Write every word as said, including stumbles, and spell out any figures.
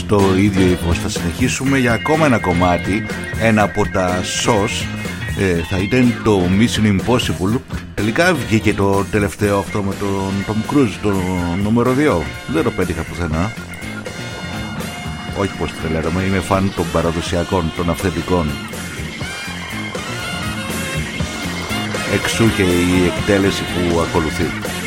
το ίδιο ύφος. Θα συνεχίσουμε για ακόμα ένα κομμάτι. Ένα από τα σος ε, θα ήταν το Mission Impossible. Τελικά βγήκε το τελευταίο αυτό με τον Tom Cruise, το νούμερο δύο. Δεν το πέτυχα πουθενά. Όχι πως τρελαίνομαι, είμαι φαν των παραδοσιακών, των αυθεντικών. Εξού και η εκτέλεση που ακολουθεί.